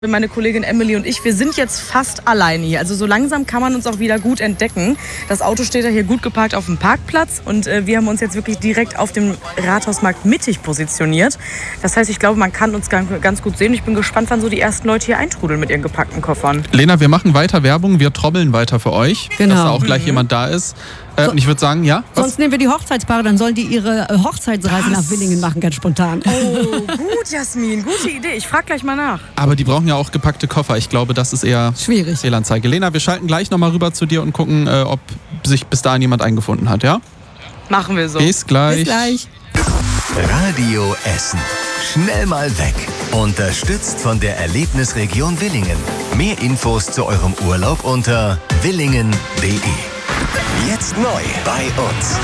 Meine Kollegin Emily und ich, wir sind jetzt fast alleine hier. Also so langsam kann man uns auch wieder gut entdecken. Das Auto steht ja hier gut geparkt auf dem Parkplatz und wir haben uns jetzt wirklich direkt auf dem Rathausmarkt mittig positioniert. Das heißt, ich glaube, man kann uns ganz gut sehen. Ich bin gespannt, wann so die ersten Leute hier eintrudeln mit ihren gepackten Koffern. Lena, wir machen weiter Werbung, wir trommeln weiter für euch, Genau. dass da auch gleich jemand da ist. Und ich würde sagen, ja? Sonst nehmen wir die Hochzeitspaare, dann sollen die ihre Hochzeitsreise nach Willingen machen, ganz spontan. Oh, gut, Jasmin, gute Idee. Ich frage gleich mal nach. Aber die brauchen ja auch gepackte Koffer. Ich glaube, das ist eher Schwierig. Fehlanzeige. Lena, wir schalten gleich nochmal rüber zu dir und gucken, ob sich bis dahin jemand eingefunden hat, ja? Machen wir so. Bis gleich. Bis gleich. Radio Essen. Schnell mal weg. Unterstützt von der Erlebnisregion Willingen. Mehr Infos zu eurem Urlaub unter willingen.de. Jetzt neu bei uns.